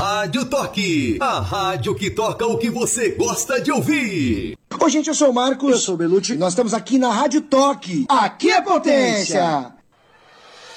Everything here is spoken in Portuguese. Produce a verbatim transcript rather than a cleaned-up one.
Rádio Toque, a rádio que toca o que você gosta de ouvir. Oi, gente, eu sou o Marcos. Eu sou o Belucci. E nós estamos aqui na Rádio Toque. Aqui é potência!